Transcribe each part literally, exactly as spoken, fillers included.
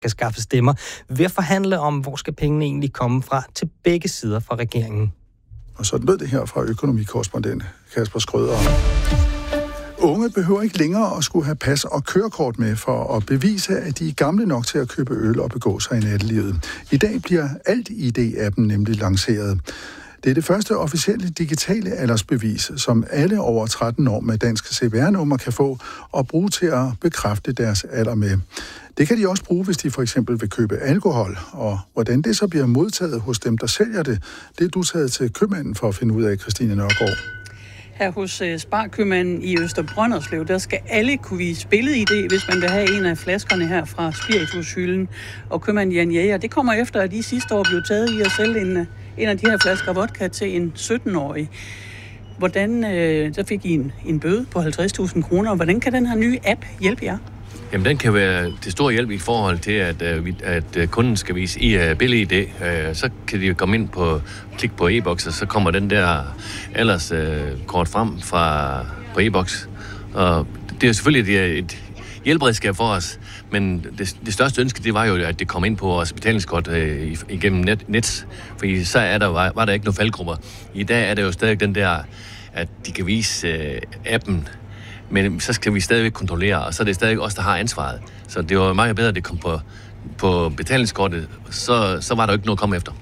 skal skaffe stemmer ved at forhandle om, hvor skal pengene egentlig komme fra til begge sider fra regeringen. Og så lød det her fra økonomikorrespondent Kasper Skrøder. Unge behøver ikke længere at skulle have pas og kørekort med for at bevise, at de er gamle nok til at købe øl og begå sig i nattelivet. I dag bliver Alt I D-appen nemlig lanceret. Det er det første officielle digitale aldersbevis, som alle over tretten år med dansk C V R-nummer kan få og bruge til at bekræfte deres alder med. Det kan de også bruge, hvis de for eksempel vil købe alkohol. Og hvordan det så bliver modtaget hos dem, der sælger det, det er du taget til købmanden for at finde ud af, Christine Nørgaard. Her hos Sparkøbmanden i Østerbrønderslev, der skal alle kunne vise billed-I D, hvis man vil have en af flaskerne her fra spiritushylden. Og købmanden Jan Jæger, det kommer efter, at de sidste år blev taget i at sælge en, en af de her flasker vodka til en sytten-årig. Hvordan, øh, der fik I en, en bøde på halvtreds tusind kroner. Hvordan kan den her nye app hjælpe jer? Jamen, den kan være til stor hjælp i forhold til, at, at kunden skal vise i billed-I D. Så kan de komme ind på, klik på e-boks, og så kommer den der alderskort frem fra på e-boks. Og det er selvfølgelig et hjælperedskab for os, men det, det største ønske, det var jo, at det kom ind på vores betalingskort igennem net, net, fordi så er der, var, var der ikke nogen faldgrupper. I dag er der jo stadig den der, at de kan vise appen, men så skal vi stadigvæk kontrollere, og så er det stadig os, der har ansvaret. Så det var meget bedre, at det kom på, på betalingskortet, så, så var der jo ikke noget at komme efter.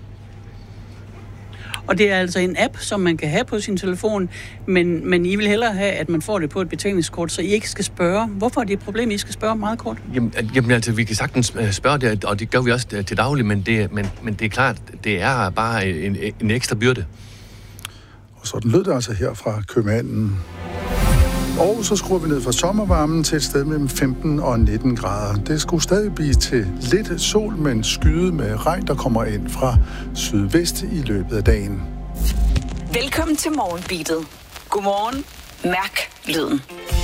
Og det er altså en app, som man kan have på sin telefon, men, men I vil hellere have, at man får det på et betalingskort, så I ikke skal spørge. Hvorfor er det et problem, I skal spørge meget kort? Jamen, jamen altså, vi kan sagtens spørge det, og det gør vi også til daglig, men det, men, men det er klart, det er bare en, en ekstra byrde. Og sådan lød det altså her fra købmanden. Og så skruer vi ned fra sommervarmen til et sted mellem femten og nitten grader. Det skulle stadig blive til lidt sol, men skyde med regn, der kommer ind fra sydvest i løbet af dagen. Velkommen til Morgenbeatet. Godmorgen. Mærk lyden.